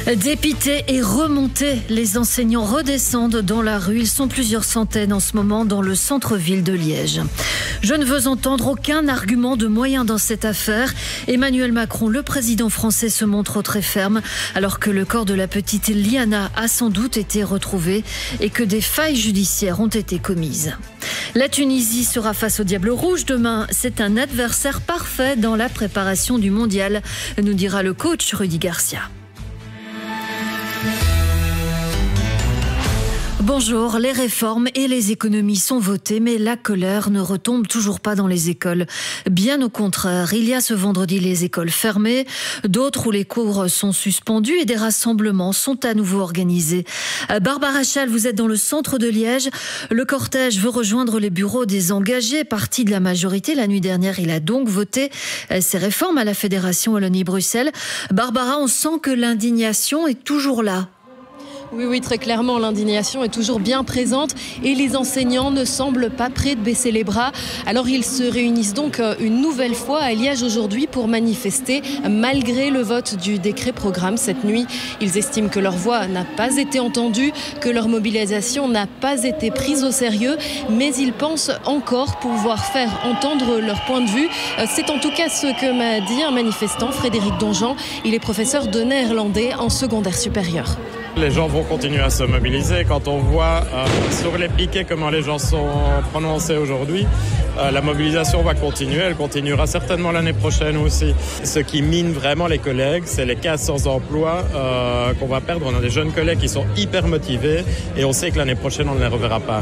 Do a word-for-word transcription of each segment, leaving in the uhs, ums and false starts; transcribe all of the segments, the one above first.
Dépités et remontés, les enseignants redescendent dans la rue. Ils sont plusieurs centaines en ce moment dans le centre-ville de Liège. Je ne veux entendre aucun argument de moyen dans cette affaire. Emmanuel Macron, le président français, se montre très ferme alors que le corps de la petite Liana a sans doute été retrouvé et que des failles judiciaires ont été commises. La Tunisie sera face au Diable Rouge demain. C'est un adversaire parfait dans la préparation du mondial, nous dira le coach Rudy Garcia. Bonjour, les réformes et les économies sont votées, mais la colère ne retombe toujours pas dans les écoles. Bien au contraire, il y a ce vendredi les écoles fermées, d'autres où les cours sont suspendus et des rassemblements sont à nouveau organisés. Barbara Chal, vous êtes dans le centre de Liège. Le cortège veut rejoindre les bureaux des engagés, parti de la majorité. La nuit dernière, il a donc voté ces réformes à la Fédération Wallonie-Bruxelles. Barbara, on sent que l'indignation est toujours là. Oui, oui, très clairement, l'indignation est toujours bien présente et les enseignants ne semblent pas prêts de baisser les bras. Alors ils se réunissent donc une nouvelle fois à Liège aujourd'hui pour manifester malgré le vote du décret programme cette nuit. Ils estiment que leur voix n'a pas été entendue, que leur mobilisation n'a pas été prise au sérieux, mais ils pensent encore pouvoir faire entendre leur point de vue. C'est en tout cas ce que m'a dit un manifestant, Frédéric Donjean. Il est professeur de néerlandais en secondaire supérieur. Les gens vont continuer à se mobiliser. Quand on voit euh, sur les piquets comment les gens sont prononcés aujourd'hui, euh, la mobilisation va continuer. Elle continuera certainement l'année prochaine aussi. Ce qui mine vraiment les collègues, c'est les quinze cents emplois euh, qu'on va perdre. On a des jeunes collègues qui sont hyper motivés et on sait que l'année prochaine, on ne les reverra pas.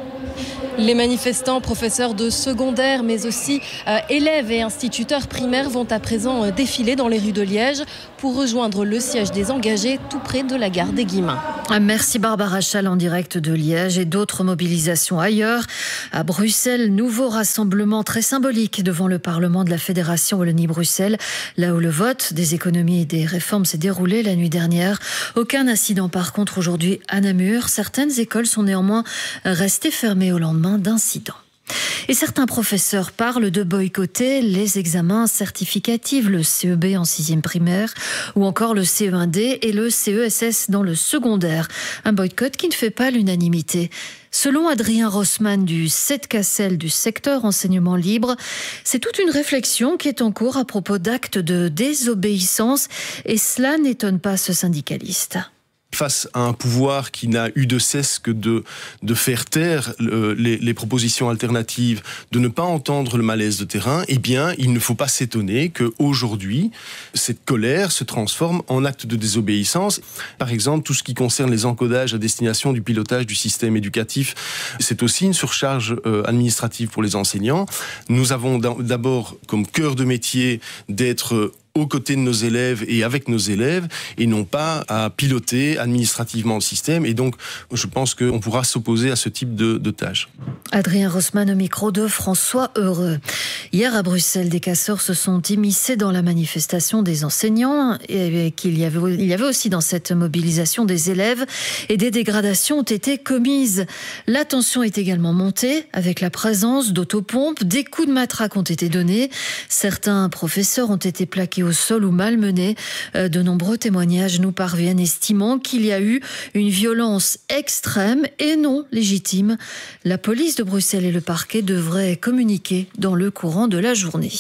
Les manifestants, professeurs de secondaire, mais aussi euh, élèves et instituteurs primaires vont à présent euh, défiler dans les rues de Liège pour rejoindre le siège des engagés tout près de la gare des Guillemins. Merci Barbara Chal en direct de Liège et d'autres mobilisations ailleurs. À Bruxelles, nouveau rassemblement très symbolique devant le Parlement de la Fédération Wallonie-Bruxelles, là où le vote des économies et des réformes s'est déroulé la nuit dernière. Aucun incident par contre aujourd'hui à Namur. Certaines écoles sont néanmoins restées fermées au lendemain d'incidents. Et certains professeurs parlent de boycotter les examens certificatifs, le C E B en sixième primaire ou encore le C E un D et le C E S S dans le secondaire. Un boycott qui ne fait pas l'unanimité. Selon Adrien Rossmann du C E D C A C E L du secteur enseignement libre, c'est toute une réflexion qui est en cours à propos d'actes de désobéissance et cela n'étonne pas ce syndicaliste. Face à un pouvoir qui n'a eu de cesse que de, de faire taire le, les, les propositions alternatives, de ne pas entendre le malaise de terrain, eh bien, il ne faut pas s'étonner qu'aujourd'hui, cette colère se transforme en acte de désobéissance. Par exemple, tout ce qui concerne les encodages à destination du pilotage du système éducatif, c'est aussi une surcharge euh, administrative pour les enseignants. Nous avons d'abord comme cœur de métier d'être aux côtés de nos élèves et avec nos élèves, et non pas à piloter administrativement le système. Et donc, je pense qu'on pourra s'opposer à ce type de, de tâches. Adrien Rossmann au micro de François Heureux. Hier à Bruxelles, des casseurs se sont immiscés dans la manifestation des enseignants et qu'il y avait, il y avait aussi dans cette mobilisation des élèves et des dégradations ont été commises. La tension est également montée avec la présence d'autopompes. Des coups de matraque ont été donnés. Certains professeurs ont été plaqués au sol ou malmenés. De nombreux témoignages nous parviennent estimant qu'il y a eu une violence extrême et non légitime. La police de Bruxelles et le parquet devraient communiquer dans le courant de la journée.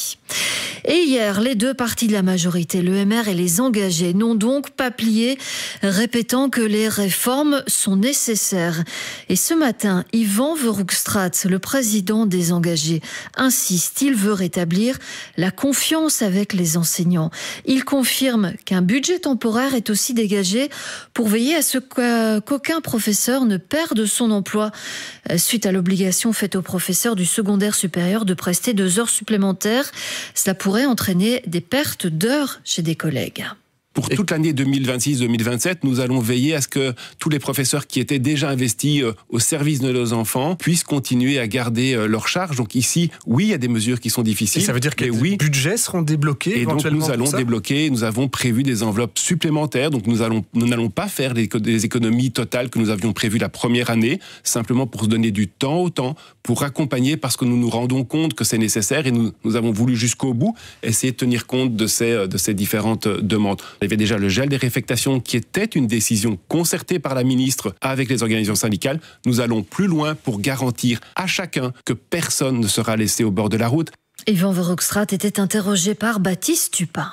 Et hier, les deux partis de la majorité, le M R et les engagés, n'ont donc pas plié, répétant que les réformes sont nécessaires. Et ce matin, Yvan Verhoekstraat, le président des engagés, insiste, il veut rétablir la confiance avec les enseignants. Il confirme qu'un budget temporaire est aussi dégagé pour veiller à ce qu'aucun professeur ne perde son emploi suite à l'obligation faite aux professeurs du secondaire supérieur de prester deux heures supplémentaires. Cela pourrait entraîner des pertes d'heures chez des collègues. Pour toute l'année deux mille vingt-six deux mille vingt-sept, nous allons veiller à ce que tous les professeurs qui étaient déjà investis au service de nos enfants puissent continuer à garder leur charge. Donc ici, oui, il y a des mesures qui sont difficiles. Et ça veut dire que les oui, budgets seront débloqués et éventuellement. Donc nous allons débloquer, nous avons prévu des enveloppes supplémentaires. Donc nous allons, nous n'allons pas faire les, les économies totales que nous avions prévues la première année, simplement pour se donner du temps au temps, pour accompagner, parce que nous nous rendons compte que c'est nécessaire et nous, nous avons voulu jusqu'au bout essayer de tenir compte de ces, de ces différentes demandes. Il y avait déjà le gel des réfectations qui était une décision concertée par la ministre avec les organisations syndicales. Nous allons plus loin pour garantir à chacun que personne ne sera laissé au bord de la route. Yvan Verhofstadt était interrogé par Baptiste Tupin.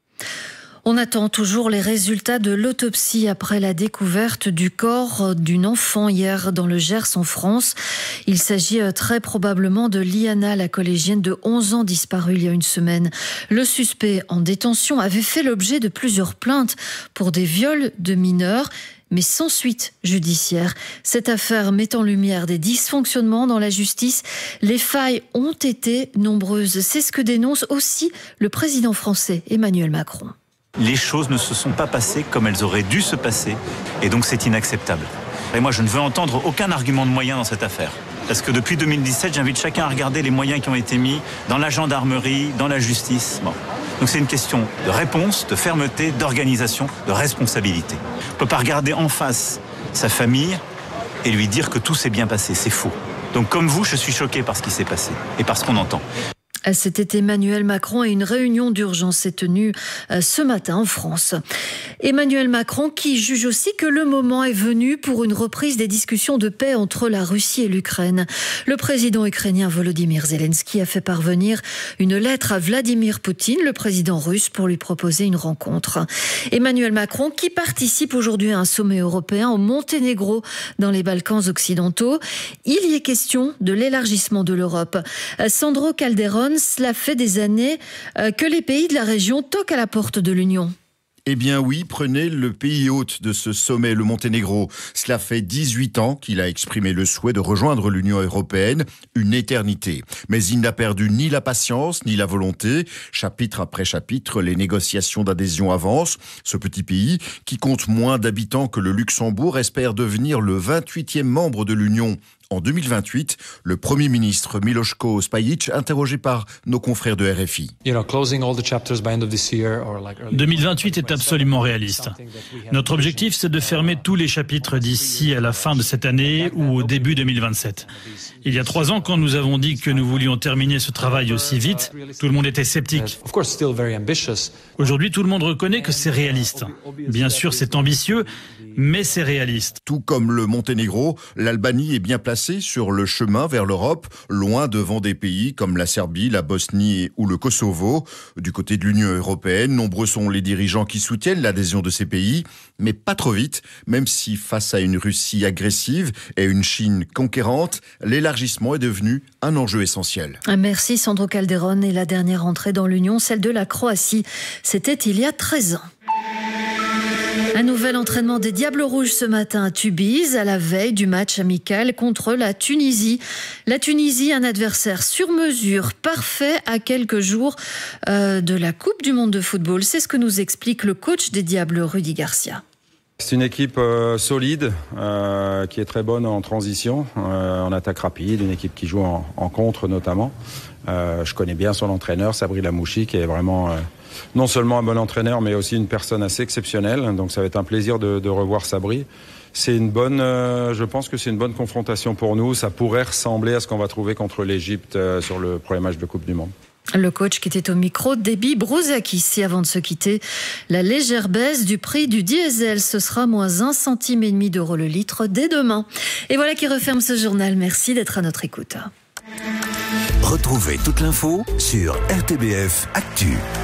On attend toujours les résultats de l'autopsie après la découverte du corps d'une enfant hier dans le Gers en France. Il s'agit très probablement de Liana, la collégienne de onze ans disparue il y a une semaine. Le suspect en détention avait fait l'objet de plusieurs plaintes pour des viols de mineurs, mais sans suite judiciaire. Cette affaire met en lumière des dysfonctionnements dans la justice. Les failles ont été nombreuses. C'est ce que dénonce aussi le président français Emmanuel Macron. Les choses ne se sont pas passées comme elles auraient dû se passer, et donc c'est inacceptable. Et moi, je ne veux entendre aucun argument de moyens dans cette affaire. Parce que depuis deux mille dix-sept, j'invite chacun à regarder les moyens qui ont été mis dans la gendarmerie, dans la justice. Bon. Donc c'est une question de réponse, de fermeté, d'organisation, de responsabilité. On ne peut pas regarder en face sa famille et lui dire que tout s'est bien passé. C'est faux. Donc comme vous, je suis choqué par ce qui s'est passé et par ce qu'on entend. C'était Emmanuel Macron et une réunion d'urgence s'est tenue ce matin en France. Emmanuel Macron qui juge aussi que le moment est venu pour une reprise des discussions de paix entre la Russie et l'Ukraine. Le président ukrainien Volodymyr Zelensky a fait parvenir une lettre à Vladimir Poutine, le président russe, pour lui proposer une rencontre. Emmanuel Macron qui participe aujourd'hui à un sommet européen au Monténégro dans les Balkans occidentaux. Il y est question de l'élargissement de l'Europe. Sandro Calderón, cela fait des années que les pays de la région toquent à la porte de l'Union. Eh bien oui, prenez le pays hôte de ce sommet, le Monténégro. Cela fait dix-huit ans qu'il a exprimé le souhait de rejoindre l'Union européenne, une éternité. Mais il n'a perdu ni la patience, ni la volonté. Chapitre après chapitre, les négociations d'adhésion avancent. Ce petit pays, qui compte moins d'habitants que le Luxembourg, espère devenir le vingt-huitième membre de l'Union. En deux mille vingt-huit, le Premier ministre Miloško Spajić, interrogé par nos confrères de R F I. deux mille vingt-huit est absolument réaliste. Notre objectif, c'est de fermer tous les chapitres d'ici à la fin de cette année ou au début deux mille vingt-sept. Il y a trois ans, quand nous avons dit que nous voulions terminer ce travail aussi vite, tout le monde était sceptique. Aujourd'hui, tout le monde reconnaît que c'est réaliste. Bien sûr, c'est ambitieux, mais c'est réaliste. Tout comme le Monténégro, l'Albanie est bien placée sur le chemin vers l'Europe, loin devant des pays comme la Serbie, la Bosnie ou le Kosovo. Du côté de l'Union européenne, nombreux sont les dirigeants qui soutiennent l'adhésion de ces pays, mais pas trop vite, même si face à une Russie agressive et une Chine conquérante, l'élargissement est devenu un enjeu essentiel. Merci Sandro Calderón. Et la dernière entrée dans l'Union, celle de la Croatie, c'était il y a treize ans. Un nouvel entraînement des Diables Rouges ce matin à Tubize, à la veille du match amical contre la Tunisie. La Tunisie, un adversaire sur mesure, parfait à quelques jours euh, de la Coupe du Monde de football. C'est ce que nous explique le coach des Diables, Rudy Garcia. C'est une équipe euh, solide, euh, qui est très bonne en transition, euh, en attaque rapide, une équipe qui joue en, en contre notamment. Euh, je connais bien son entraîneur, Sabri Lamouchi, qui est vraiment euh, non seulement un bon entraîneur, mais aussi une personne assez exceptionnelle. Donc ça va être un plaisir de, de revoir Sabri. C'est une bonne, euh, je pense que c'est une bonne confrontation pour nous. Ça pourrait ressembler à ce qu'on va trouver contre l'Égypte euh, sur le premier match de Coupe du Monde. Le coach qui était au micro, Déby Brouzakis. Et avant de se quitter, la légère baisse du prix du diesel. Ce sera moins un centime et demi d'euros le litre dès demain. Et voilà qui referme ce journal. Merci d'être à notre écoute. Retrouvez toute l'info sur R T B F Actu.